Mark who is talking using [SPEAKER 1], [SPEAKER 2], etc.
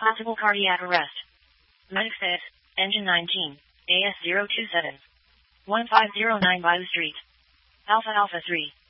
[SPEAKER 1] Possible cardiac arrest. Medic says, engine 19, AS027. 1509 Bayou Street. Alpha Alpha 3.